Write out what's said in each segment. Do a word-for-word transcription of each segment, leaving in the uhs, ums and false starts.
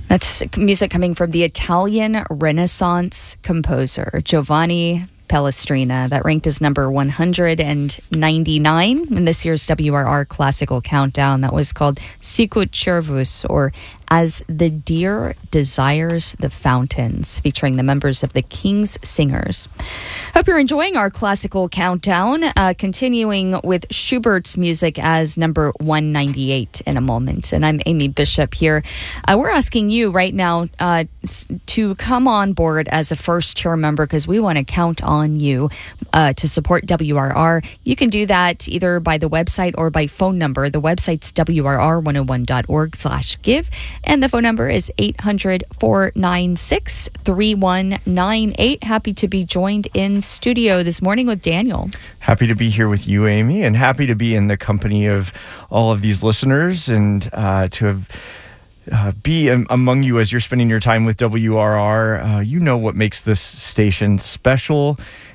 That's music coming from the Italian Renaissance composer Giovanni Pellestrina. That ranked as number one hundred ninety-nine in this year's W R R Classical Countdown. That was called Sicut Cervus, or As the Deer Desires the Fountains, featuring the members of the King's Singers. Hope you're enjoying our Classical Countdown, uh, continuing with Schubert's music as number one ninety-eight in a moment. And I'm Amy Bishop here. Uh, we're asking you right now uh, to come on board as a first chair member, because we want to count on you uh, to support W R R. You can do that either by the website or by phone number. The website's W R R one oh one dot org slash give. And the phone number is eight hundred, four nine six, three one nine eight. Happy to be joined in studio this morning with Daniel. Happy to be here with you, Amy, and happy to be in the company of all of these listeners and uh, to have uh, be um, among you as you're spending your time with W R R. Uh, you know what makes this station special.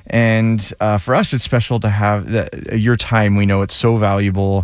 And uh, for us, it's special to have the, your time. We know it's so valuable.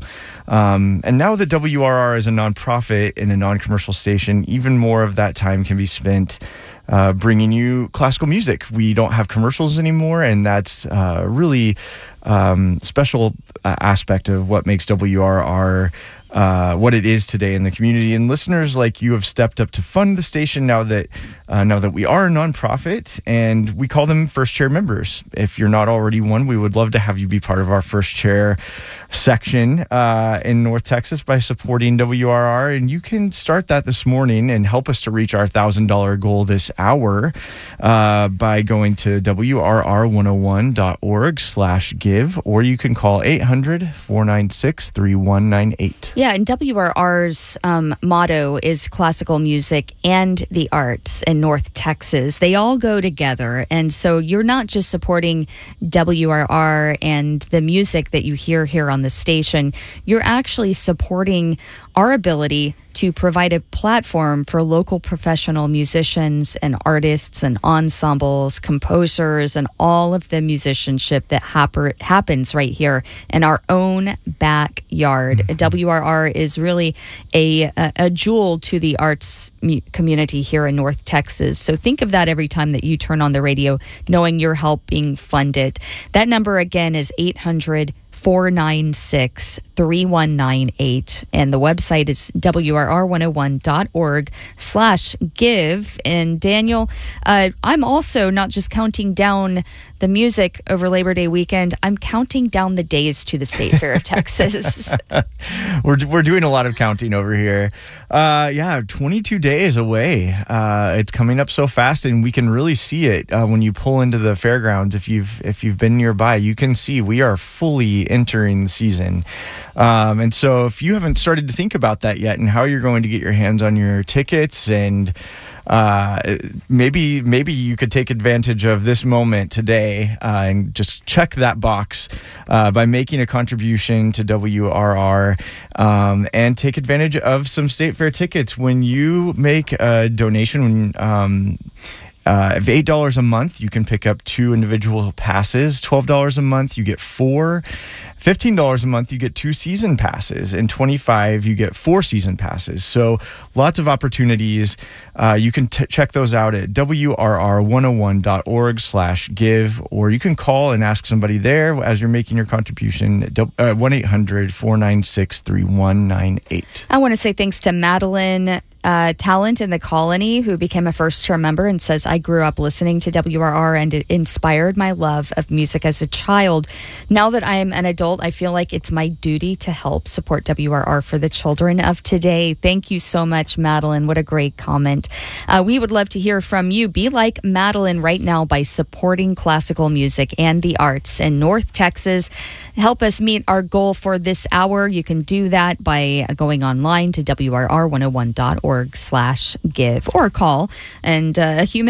Um, and now that W R R is a nonprofit and a non-commercial station, even more of that time can be spent uh, bringing you classical music. We don't have commercials anymore, and that's a really um, special uh, aspect of what makes W R R Uh, what it is today in the community. And listeners like you have stepped up to fund the station now that uh, now that we are a nonprofit, and we call them first chair members. If you're not already one, we would love to have you be part of our first chair section uh, in North Texas by supporting W R R. And you can start that this morning and help us to reach our one thousand dollars goal this hour uh, by going to W R R one oh one dot org slash give, or you can call eight hundred, four nine six, three one nine eight. Yeah, and W R R's um, motto is classical music and the arts in North Texas. They all go together. And so you're not just supporting W R R and the music that you hear here on the station. You're actually supporting our ability to provide a platform for local professional musicians and artists and ensembles, composers, and all of the musicianship that hap- happens right here in our own backyard. Mm-hmm. W R R is really a, a, a jewel to the arts mu- community here in North Texas. So think of that every time that you turn on the radio, knowing you're helping fund it. That number again is eight hundred, four nine six, three one nine eight, and the website is W R R one oh one dot org slash give. And Daniel, uh, I'm also not just counting down the music over Labor Day weekend, I'm counting down the days to the State Fair of Texas. we're we're doing a lot of counting over here. Uh, yeah, twenty-two days away. Uh, it's coming up so fast, and we can really see it uh, when you pull into the fairgrounds. If you've if you've been nearby, you can see we are fully entering the season. Um, and so if you haven't started to think about that yet and how you're going to get your hands on your tickets, and uh, maybe maybe you could take advantage of this moment today uh, and just check that box uh, by making a contribution to W R R um, and take advantage of some State Fair tickets. When you make a donation, when um, Uh, of eight dollars a month, you can pick up two individual passes. twelve dollars a month, you get four. fifteen dollars a month, you get two season passes. And twenty-five dollars, you get four season passes. So lots of opportunities. Uh, you can t- check those out at W R R one oh one dot org slash give, or you can call and ask somebody there as you're making your contribution at uh, one eight hundred, four nine six, three one nine eight. I want to say thanks to Madeline Uh, Talent in the Colony, who became a first chair member and says, I grew up listening to W R R and it inspired my love of music as a child. Now that I am an adult, I feel like it's my duty to help support W R R for the children of today. Thank you so much, Madeline. What a great comment. Uh, we would love to hear from you. Be like Madeline right now by supporting classical music and the arts in North Texas. Help us meet our goal for this hour. You can do that by going online to W R R one oh one dot org slash give, or call, and uh, a human